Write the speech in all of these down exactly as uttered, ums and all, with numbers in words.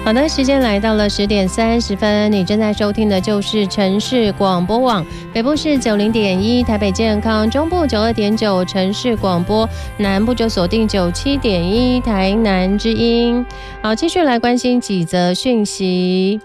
好的，时间来到了十点三十分，你正在收听的就是城市广播网，北部是九零点一，台北健康，中部九二点九，城市广播，南部就锁定九七点一，台南之音。好，继续来关心几则讯息。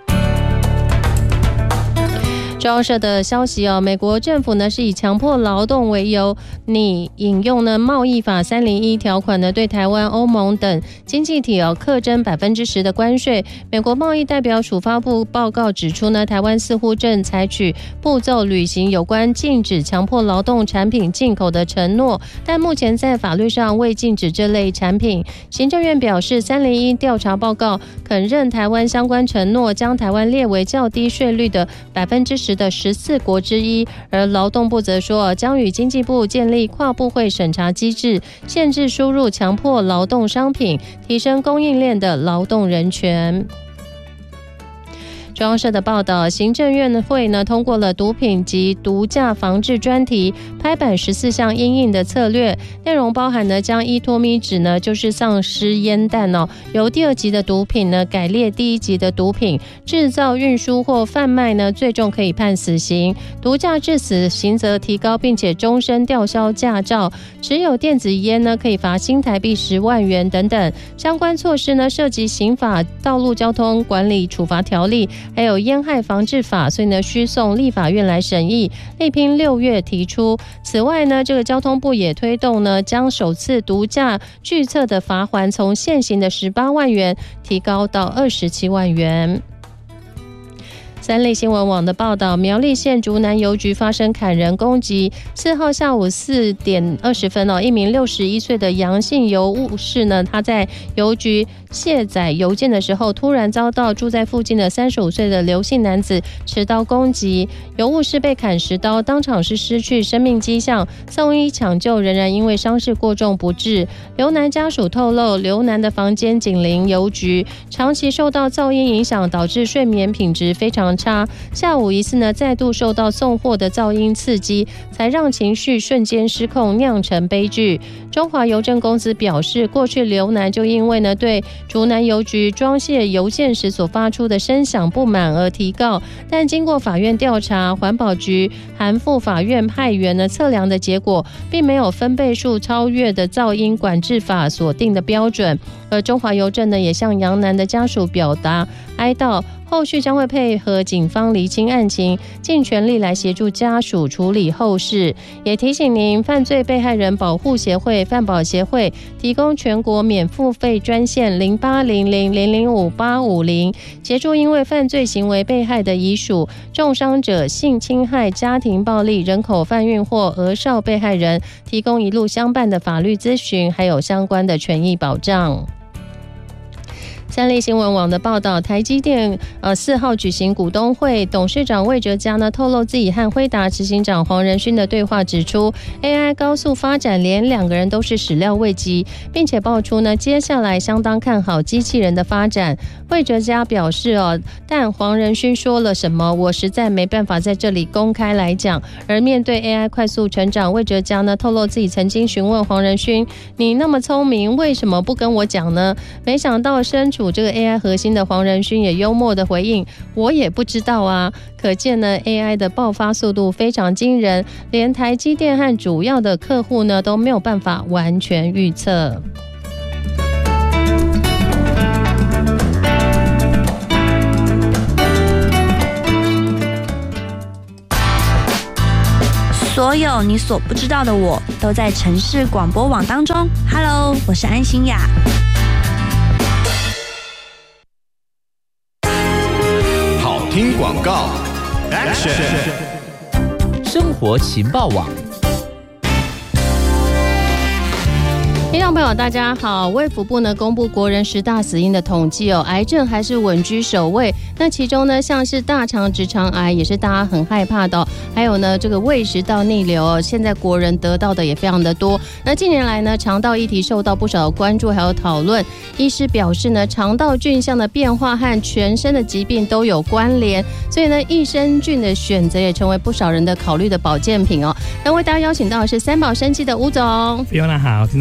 中央社的消息哦，美国政府呢是以强迫劳动为由，你引用呢贸易法三零一条款呢，对台湾、欧盟等经济体哦课征百分之十的关税。美国贸易代表署发布报告指出呢，台湾似乎正采取步骤履行有关禁止强迫劳动产品进口的承诺，但目前在法律上未禁止这类产品。行政院表示，三零一调查报告肯认台湾相关承诺，将台湾列为较低税率的百分之十的十四国之一，而劳动部则说，将与经济部建立跨部会审查机制，限制输入强迫劳动商品，提升供应链的劳动人权。中央社的报道，行政院会呢通过了毒品及毒驾防治专题，拍板十四项因应的策略，内容包含呢将依托咪酯呢就是丧尸烟弹哦，由第二级的毒品呢改列第一级的毒品，制造、运输或贩卖呢最重可以判死刑，毒驾致死刑责提高，并且终身吊销驾照，持有电子烟呢可以罚新台币十万元等等。相关措施呢涉及刑法、道路交通管理处罚条例，还有烟害防治法，所以呢需送立法院来审议，力拼六月提出。此外呢，这个交通部也推动呢，将首次毒驾拒测的罚锾从现行的十八万元提高到二十七万元。三立新闻网的报道，苗栗县竹南邮局发生砍人攻击。四号下午四点二十分哦，一名六十一岁的杨姓邮务士呢，他在邮局卸载邮件的时候，突然遭到住在附近的三十五岁的刘姓男子持刀攻击，邮务士被砍十刀，当场是失去生命迹象，送医抢救，仍然因为伤势过重不治。刘男家属透露，刘男的房间紧邻邮局，长期受到噪音影响，导致睡眠品质非常差，下午疑似呢再度受到送货的噪音刺激，才让情绪瞬间失控，酿成悲剧。中华邮政公司表示，过去刘男就因为呢对竹南邮局装卸邮件时所发出的声响不满而提告，但经过法院调查，环保局函复法院派员呢测量的结果，并没有分贝数超越的噪音管制法所定的标准。而中华邮政呢也向杨男的家属表达哀悼，后续将会配合警方厘清案情，尽全力来协助家属处理后事。也提醒您，犯罪被害人保护协会犯保协会提供全国免付费专线零八零零零零五八五零，协助因为犯罪行为被害的遗属、重伤者、性侵害、家庭暴力、人口贩运或儿少被害人，提供一路相伴的法律咨询，还有相关的权益保障。三立新闻网的报道，台积电呃四号举行股东会，董事长魏哲嘉呢透露自己和辉达执行长黄仁勋的对话，指出 A I 高速发展，连两个人都是始料未及，并且爆出呢接下来相当看好机器人的发展。魏哲嘉表示哦，但黄仁勋说了什么，我实在没办法在这里公开来讲。而面对 A I 快速成长，魏哲嘉呢透露自己曾经询问黄仁勋，你那么聪明，为什么不跟我讲呢？没想到身处这个 A I 核心的黄仁勋也幽默的回应，我也不知道啊。可见呢 A I 的爆发速度非常惊人，连台积电和主要的客户呢都没有办法完全预测。 所有你所不知道的我，都在城市广播网当中。Hello， 我是安心雅。 好听广告 ，Action！ 生活情报网。 听众朋友大家好，卫福部呢公布国人十大死因的统计哦，癌症还是稳居首位。那其中呢，像是大肠直肠癌也是大家很害怕的、哦，还有呢这个胃食道逆流、哦，现在国人得到的也非常的多。那近年来呢，肠道议题受到不少的关注还有讨论。医师表示呢，肠道菌相的变化和全身的疾病都有关联，所以呢，益生菌的选择也成为不少人的考虑的保健品哦。那为大家邀请到的是三宝生技的吴总。 Fiona 好，听众朋友大家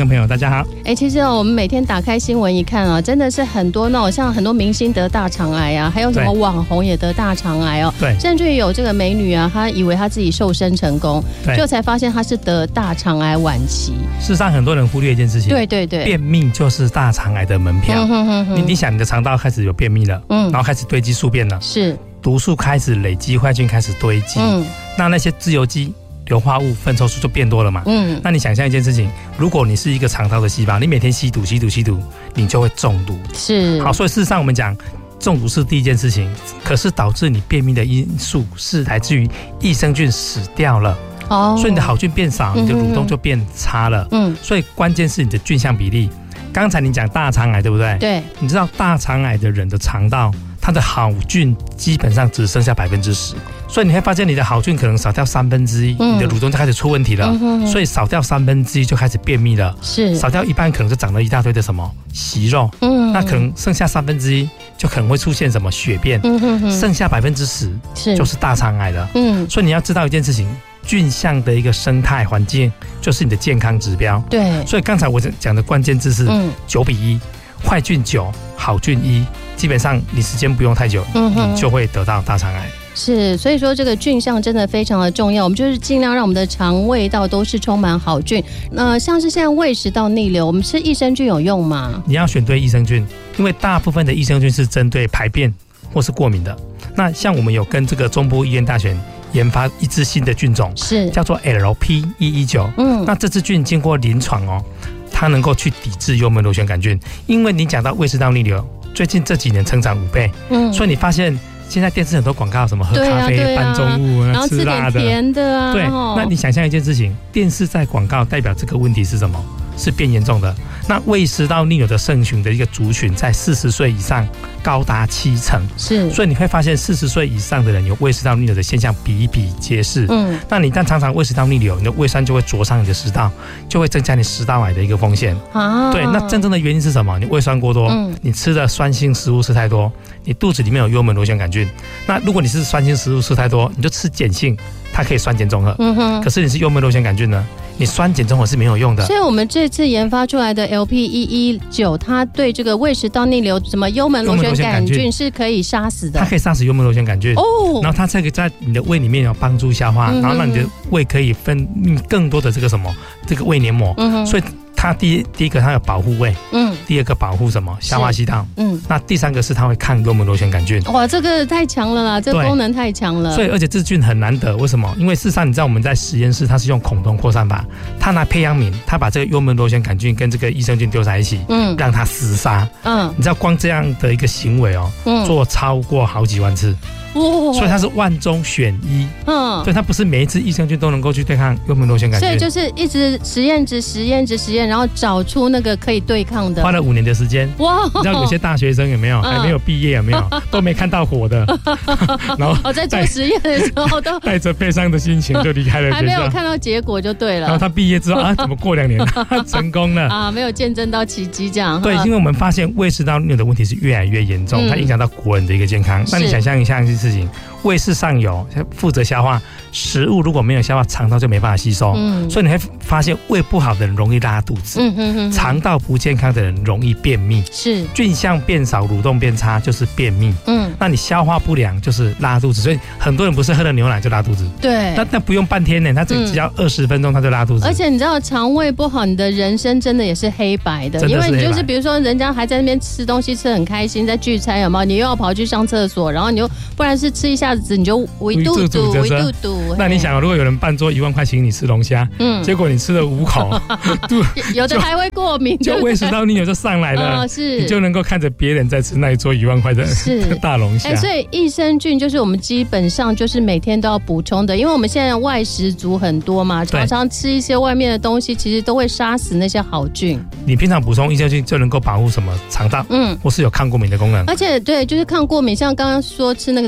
家好。 哎、欸，其实哦，我们每天打开新闻一看啊，真的是很多那种像很多明星得大肠癌啊，还有什么网红也得大肠癌哦。对，甚至于有这个美女啊，她以为她自己瘦身成功，就才发现她是得大肠癌晚期。 事实上，很多人忽略一件事情， 对对对， 便秘就是大肠癌的门票。嗯、哼哼哼你你想，你的肠道开始有便秘了，嗯，然后开始堆积宿便了，是毒素开始累积，坏菌开始堆积，嗯，那那些自由基。硫化物、粪臭素就变多了嘛。嗯，那你想象一件事情，如果你是一个肠道的细胞，你每天吸毒、吸毒、吸毒，你就会中毒。是，好，所以事实上我们讲，中毒是第一件事情，可是导致你便秘的因素是来自于益生菌死掉了。哦，所以你的好菌变少，你的蠕动就变差了。嗯，所以关键是你的菌相比例。刚才你讲大肠癌对不对？对，你知道大肠癌的人的肠道，它的好菌基本上只剩下百分之十。所以你会发现你的好菌可能少掉三分之一，你的蠕动就开始出问题了。嗯、所以少掉三分之一就开始便秘了。是，少掉一半可能就长了一大堆的什么息肉。嗯，那可能剩下三分之一就可能会出现什么血便。嗯、剩下百分之十就是大肠癌了。嗯，所以你要知道一件事情，菌相的一个生态环境就是你的健康指标。对，所以刚才我讲的关键字是九比一，坏菌九，好菌一，基本上你时间不用太久，嗯、你就会得到大肠癌。 是，所以说这个菌相真的非常的重要，我们就是尽量让我们的肠胃道都是充满好菌。那像是现在胃食道逆流，我们吃益生菌有用吗？ 你要选对益生菌，因为大部分的益生菌是针对排便或是过敏的。那像我们有跟这个中部医院大学研发一支新的菌种，是叫做 L P 一一九。嗯，那这支菌经过临床哦，它能够去抵制幽门螺旋杆菌。因为你讲到胃食道逆流，最近这几年成长五倍，嗯，所以你发现。现在电视很多广告，什么喝咖啡、拌中物、 然后吃点甜的啊。 对，那你想象一件事情，电视在广告代表这个问题是什么？是变严重的。那胃食道逆流的盛行的一个族群在四十岁以上高达七成，是，所以你会发现四十岁以上的人有胃食道逆流的现象比比皆是。嗯，那你一旦常常胃食道逆流，你的胃酸就会灼伤你的食道，就会增加你食道癌的一个风险。啊，对，那真正的原因是什么？你胃酸过多，嗯、你吃的酸性食物吃太多，你肚子里面有幽门螺旋杆菌。那如果你是酸性食物吃太多，你就吃碱性，它可以酸碱中和。嗯哼，可是你是幽门螺旋杆菌呢？你酸碱中和是没有用的。 所以我们这次研发出来的 L P 一一九，它对这个胃食道逆流什么幽门螺旋杆菌是可以杀死的。 它可以杀死幽门螺旋杆菌哦，然后它才可以在你的胃里面有帮助消化，嗯、然后让你的胃可以分泌更多的这个什么这个胃黏膜。嗯、所以它第一第一个它有保护胃，嗯，第二个保护什么消化系统，嗯，那第三个是它会抗幽门螺旋杆菌。 哇，这个太强了啦，这个功能太强了。 所以而且这菌很难得，为什么？因为事实上你知道我们在实验室它是用孔洞扩散法，它拿培养皿，它把这个幽门螺旋杆菌跟这个益生菌丢在一起，嗯，让它厮杀，嗯，你知道光这样的一个行为哦，嗯，做超过好几万次。哦、所以它是万中选一，嗯，对，它不是每一次益生菌都能够去对抗幽门螺旋杆菌， 所以就是一直实验值、实验值、实验，然后找出那个可以对抗的， 花了五年的时间。哇，你知道有些大学生有没有、嗯、还没有毕业有没有都没看到火的，然后我在做实验的时候都带着悲伤的心情就离开了学校， 还没有看到结果就对了。 然后他毕业之后啊，怎么过两年成功了啊？没有见证到奇迹这样。 对，因为我们发现胃食道逆流的问题是越来越严重，嗯、它影响到国人的一个健康。那你想象一下一件事情。胃是上游，负责消化食物，如果没有消化，肠道就没办法吸收。嗯，所以你会发现胃不好的人容易拉肚子，嗯哼哼，肠道不健康的人容易便秘，是菌相变少，蠕动变差就是便秘。嗯，那你消化不良就是拉肚子，所以很多人不是喝了牛奶就拉肚子，对，那那不用半天呢，他只要二十分钟他就拉肚子。 而且你知道肠胃不好，你的人生真的也是黑白的，因为你就是比如说人家还在那边吃东西吃很开心，在聚餐有没有？你又要跑去上厕所，然后你又不然是吃一下子你就围肚肚围肚肚。 那你想，如果有人办桌一万块请你吃龙虾，嗯，结果你吃了五口， 有的还会过敏， 就胃食道逆流就上来了，哦、是，你就能够看着别人在吃那一桌一万块的大龙虾。 哎，所以益生菌就是我们基本上就是每天都要补充的，因为我们现在外食族很多嘛，常常吃一些外面的东西，其实都会杀死那些好菌。 你平常补充益生菌就能够保护什么肠道，嗯，或是有抗过敏的功能。 而且对，就是抗过敏，像刚刚说吃那个什么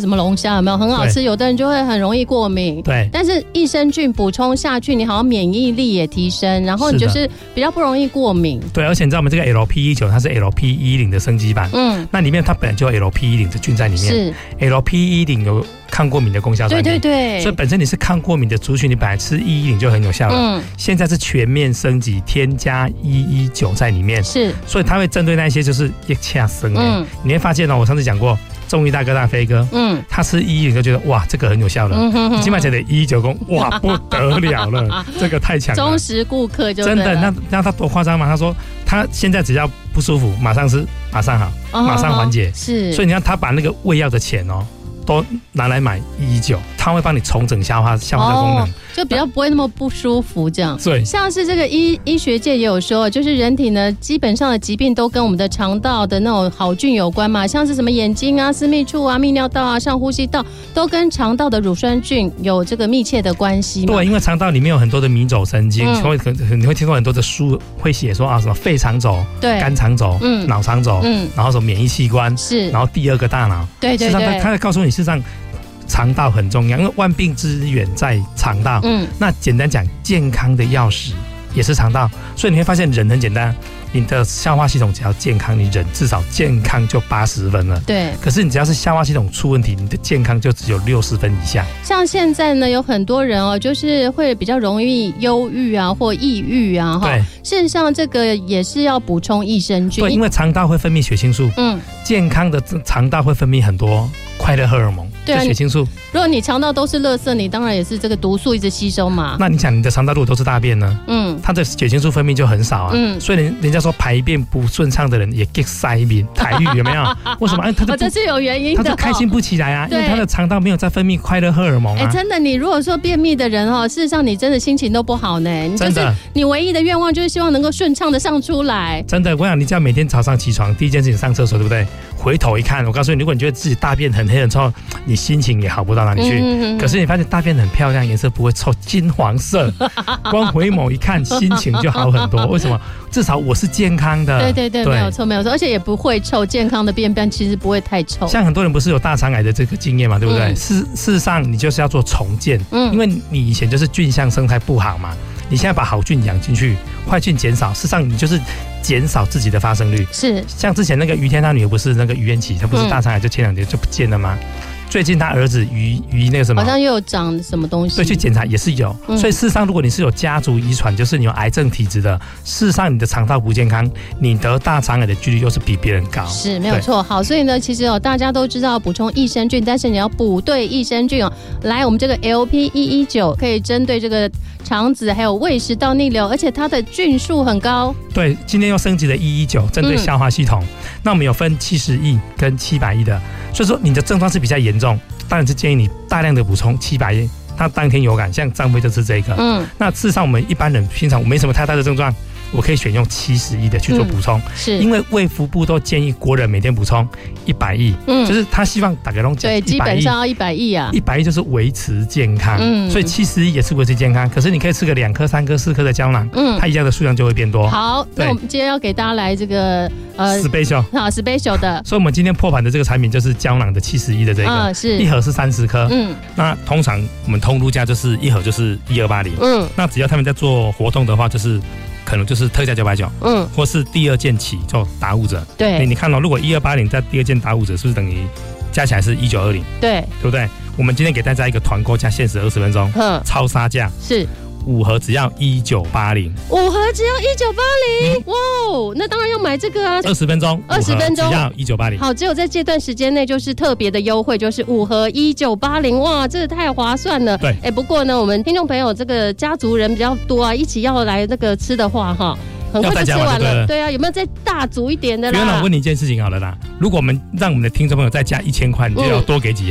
什么龙虾有没有很好吃，有的人就会很容易过敏。 对， 但是益生菌补充下去，你好像免疫力也提升，然后你就是比较不容易过敏。 对，而且你知道我们这个 L P 一九 它是 L P 一十 的升级版，嗯，那里面它本来就有 L P 一十 的菌在里面，是 L P 一十 有抗过敏的功效在里面， 对对对， 所以本身你是抗过敏的族群，你本来吃一一零就很有效了，嗯，现在是全面升级，添加一一九在里面，是，所以它会针对那些就是一恰生，嗯，你会发现哦，我上次讲过。中医大哥大飞哥，嗯，他吃一一零就觉得哇，这个很有效了。嗯哼哼，你起码觉得一一九公哇不得了了，这个太强了。 忠实顾客就真的，那那他多夸张嘛？他说他现在只要不舒服，马上吃，马上好，哦、马上缓解。是，所以你看他把那个胃药的钱哦。都拿来买一一九，它会帮你重整消化消化的功能，哦， 就比较不会那么不舒服这样。 对， 像是这个医医学界也有说，就是人体呢基本上的疾病都跟我们的肠道的那种好菌有关嘛，像是什么眼睛啊、私密处啊、泌尿道啊、上呼吸道，都跟肠道的乳酸菌有这个密切的关系嘛。 对，因为肠道里面有很多的迷走神经，嗯，会你会听过很多的书会写说啊，什么肺肠轴、对肝肠轴、嗯脑肠轴，嗯，然后什么免疫器官是，然后第二个大脑，对对对，他他在告诉你。事实上，肠道很重要，因为万病之源在肠道。嗯，那简单讲，健康的钥匙也是肠道，所以你会发现人很简单，你的消化系统只要健康，你人至少健康就八十分了。对，可是你只要是消化系统出问题，你的健康就只有六十分以下。 像现在呢，有很多人哦，就是会比较容易忧郁啊，或抑郁啊，哈。事实上，这个也是要补充益生菌。 对，因为肠道会分泌血清素。嗯，健康的肠道会分泌很多快乐荷尔蒙。对啊，血清素。 如果你肠道都是垃圾，你当然也是这个毒素一直吸收嘛。 那你想，你的肠道如果都是大便呢？嗯，它的血清素分泌就很少啊。嗯，所以人人家说排便不顺畅的人也 get 塞面台语有没有？为什么？哎，他就这是有原因的， 他就开心不起来啊，因为他的肠道没有在分泌快乐荷尔蒙啊。 哎，真的，你如果说便秘的人哦，事实上你真的心情都不好呢。你就是你唯一的愿望就是希望能够顺畅的上出来。 真的，我想你只要每天早上起床第一件事情上厕所，对不对？回头一看，我告诉你，如果你觉得自己大便很黑很臭，你心情也好不到哪里去。嗯、可是你发现大便很漂亮，颜色不会臭，金黄色，光回眸一看，心情就好很多。为什么？至少我是健康的。 对对对，对没有错没有错，而且也不会臭，健康的便便其实不会太臭。 像很多人不是有大肠癌的这个经验嘛，对不对？嗯、事事实上，你就是要做重建，嗯，因为你以前就是菌相生态不好嘛。你现在把好菌养进去，坏菌减少，事实上你就是减少自己的发生率。是，像之前那个于天他女儿不是那个于元琪，她不是大肠癌就前两年就不见了吗？最近他儿子于于那个什么， 好像又有长什么东西， 对，去检查也是有。嗯、所以事实上，如果你是有家族遗传，就是你有癌症体质的，事实上你的肠道不健康，你得大肠癌的几率又是比别人高。 是没有错。好，所以呢，其实哦，大家都知道补充益生菌，但是你要补对益生菌哦。来，我们这个 L P 一一九可以针对这个肠子还有胃食道逆流，而且它的菌数很高。 对，今天又升级了一一九，针对消化系统。嗯、那我们有分七十亿跟七百亿的，所以说你的症状是比较严重。当然是建议你大量的补充七百亿，他当天有感，像张飞就吃这个。嗯，那事实上我们一般人平常没什么太大的症状，我可以选用七十亿的去做补充，嗯、是因为卫福部都建议国人每天补充一百亿，嗯，就是他希望大家都讲对，基本上要一百亿啊， 一百亿就是维持健康，嗯，所以七十亿也是维持健康。可是你可以吃个两颗、三颗、四颗的胶囊，嗯，它一样的数量就会变多。 好，那我们今天要给大家来这个呃 special 好 special 的， 所以我们今天破盘的这个产品就是胶囊的七十亿的这个，嗯，是一盒是三十颗，嗯，那通常我们通路价就是一盒就是一二八零，嗯，那只要他们在做活动的话，就是可能就是特价九百九，嗯，或是第二件起就打五折，对，你看哦，如果一二八零在第二件打五折，是不是等于加起来是一九二零？对，对不对？我们今天给大家一个团购价，限时二十分钟，嗯，超杀价是。五盒只要一九八零， 五盒只要一九八零，哇哦！那当然要买这个啊！ 二十分钟， 二十分钟只要一九八零。 好，只有在这段时间内就是特别的优惠，就是五盒一九八零，哇，这个太划算了。对，哎，不过呢，我们听众朋友这个家族人比较多啊，一起要来那个吃的话，哈。很快就吃完了，对啊，有没有再大煮一点的啦？ 原来我问你一件事情好了啦，如果我们让我们的听众朋友再加一千块，你就要多给几盒？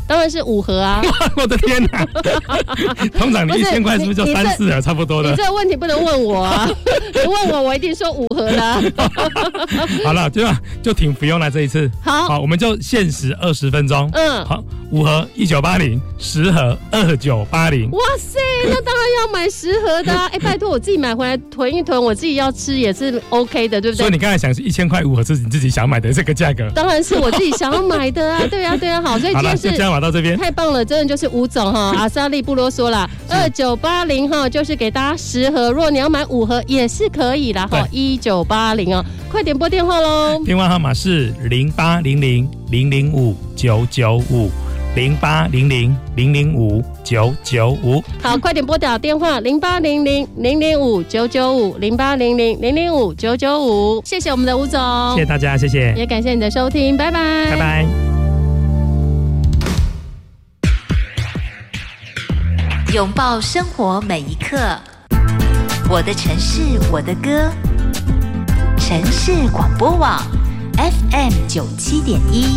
当然是五盒啊！ 我的天哪！通常你一千块是不是就三四盒差不多了？ 你这个问题不能问我啊！你问我，我一定说五盒的、啊。 好了，就就挺不用了这一次。 好， 好，我们就限时二十分钟。嗯，好，五盒一九八零，十盒二九八零。 哇塞，那当然要买十盒的啊！哎，拜托我自己买回来囤一囤，我自己要吃也是 OK 的，对不对？ 所以你刚才想是一千块五盒是你自己想买的这个价格？ 当然是我自己想要买的啊！对啊，对啊，好，所以今天是这样玩到这边， 太棒了，真的就是吴总哈，阿莎莉不啰嗦啦，二九八零哈，就是给大家十盒，如果你要买五盒也是可以啦哈，一九八零哦，快点拨电话喽！ 电话号码是零八零零零零五九九五。零八零零零零五九九五， 好，快点拨打电话零八零零零零五九九五零八零零零零五九九五，谢谢我们的吴总， 谢谢大家，谢谢， 也感谢你的收听，拜拜， 拜拜。 拥抱生活每一刻，我的城市，我的歌，城市广播网 F M 九七点一。